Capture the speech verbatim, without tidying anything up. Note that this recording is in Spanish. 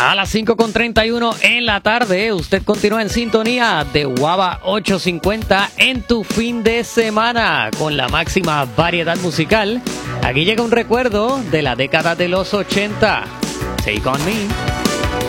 A las cinco con treinta y uno en la tarde, usted continúa en sintonía de Guava ochocientos cincuenta en tu fin de semana con la máxima variedad musical. Aquí llega un recuerdo de la década de los ochenta. Take on Me.